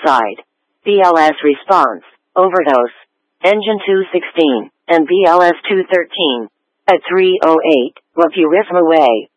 homicide. BLS response, overdose. Engine 216, and BLS 213. At 3:08, Wapurisma Way.